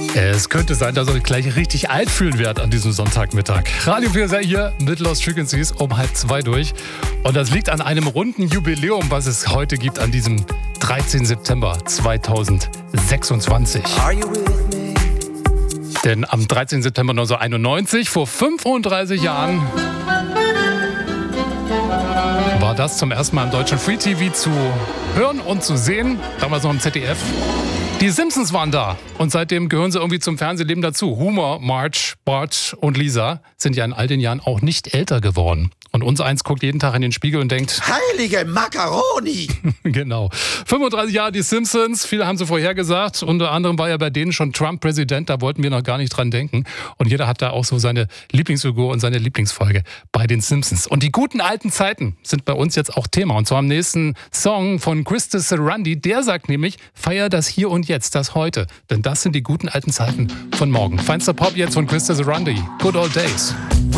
Es könnte sein, dass ihr euch gleich richtig alt fühlen werdet an diesem Sonntagmittag. Radio 4 sei hier mit Lost Frequencies um 1:30 durch. Und das liegt an einem runden Jubiläum, was es heute gibt an diesem 13. September 2026. Denn am 13. September 1991, vor 35 Jahren, war das zum ersten Mal im deutschen Free TV zu hören und zu sehen. Damals noch im ZDF. Die Simpsons waren da und seitdem gehören sie irgendwie zum Fernsehleben dazu. Homer, Marge, Bart und Lisa sind ja in all den Jahren auch nicht älter geworden. Und uns eins guckt jeden Tag in den Spiegel und denkt: Heilige Macaroni! Genau. 35 Jahre die Simpsons, viele haben sie vorhergesagt. Unter anderem war ja bei denen schon Trump Präsident, da wollten wir noch gar nicht dran denken. Und jeder hat da auch so seine Lieblingsfigur und seine Lieblingsfolge bei den Simpsons. Und die guten alten Zeiten sind bei uns jetzt auch Thema. Und zwar am nächsten Song von Krista Sarandon. Der sagt nämlich: Feier das Hier und Jetzt, das Heute. Denn das sind die guten alten Zeiten von morgen. Feinster Pop jetzt von Krista Sarandon. Good Old Days.